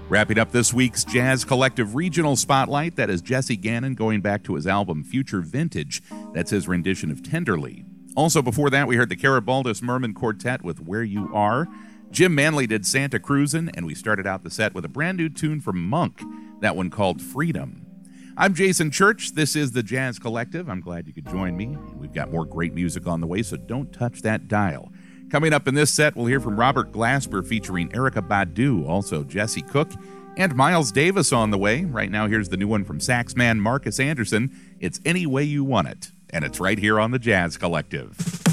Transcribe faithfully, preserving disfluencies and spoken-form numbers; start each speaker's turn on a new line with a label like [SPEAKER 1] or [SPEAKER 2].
[SPEAKER 1] Wrapping up this week's Jazz Collective Regional Spotlight, that is Jesse Gannon going back to his album Future Vintage. That's his rendition of Tenderly. Also before that, we heard the Carabaldus Merman Quartet with Where You Are. Jim Manley did Santa Cruzin', and we started out the set with a brand new tune from Monk, that one called Freedom. I'm Jason Church. This is the Jazz Collective. I'm glad you could join me. We've got more great music on the way, so don't touch that dial. Coming up in this set, we'll hear from Robert Glasper featuring Erykah Badu, also Jesse Cook, and Miles Davis on the way. Right now, here's the new one from saxman Marcus Anderson. It's Any Way You Want It, and it's right here on the Jazz Collective.